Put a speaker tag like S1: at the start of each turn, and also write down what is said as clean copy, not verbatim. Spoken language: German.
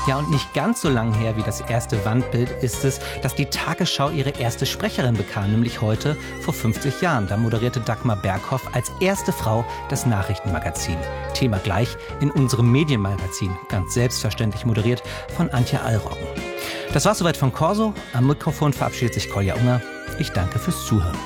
S1: Ja, und nicht ganz so lang her wie das erste Wandbild ist es, dass die Tagesschau ihre erste Sprecherin bekam, nämlich heute vor 50 Jahren. Da moderierte Dagmar Berghoff als erste Frau das Nachrichtenmagazin. Thema gleich in unserem Medienmagazin, ganz selbstverständlich moderiert von Antje Allroggen. Das war's soweit von Corso. Am Mikrofon verabschiedet sich Kolja Unger. Ich danke fürs Zuhören.